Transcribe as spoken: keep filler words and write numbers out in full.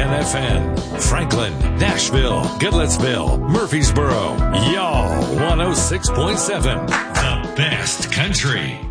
N F N. Franklin, Nashville, Goodlettsville, Murfreesboro. Y'all one oh six point seven. The best country.